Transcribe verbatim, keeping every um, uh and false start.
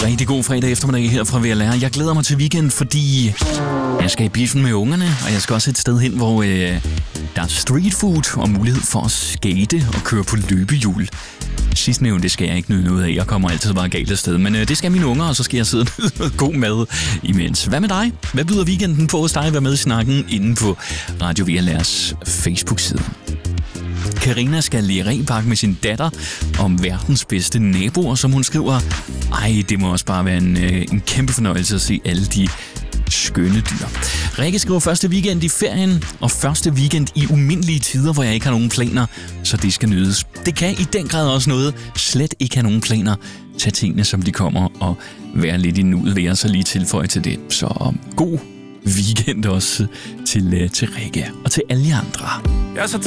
Rigtig god fredag eftermiddag her fra V L R. Jeg glæder mig til weekend, fordi jeg skal i biffen med ungerne, og jeg skal også et sted hen, hvor øh, der er street food og mulighed for at skate og køre på løbehjul. Sidstnævnte skal jeg ikke nyde noget af. Jeg kommer altid bare galt af sted. Men øh, det skal mine unger, og så skal jeg sidde og nyde noget god mad imens. Hvad med dig? Hvad byder weekenden på hos dig? Vær med i snakken inde på Radio V L R's Facebook-side. Karina skal i Repark med sin datter om verdens bedste naboer, som hun skriver. Ej, det må også bare være en, øh, en kæmpe fornøjelse at se alle de skønne dyr. Rikke skriver første weekend i ferien, og første weekend i umindelige tider, hvor jeg ikke har nogen planer, så det skal nydes. Det kan i den grad også noget. Slet ikke have nogen planer. Tag tingene, som de kommer, og være lidt i nuet, vil jeg så lige tilføje til det. Så god weekend også til, til Rikke og til alle andre.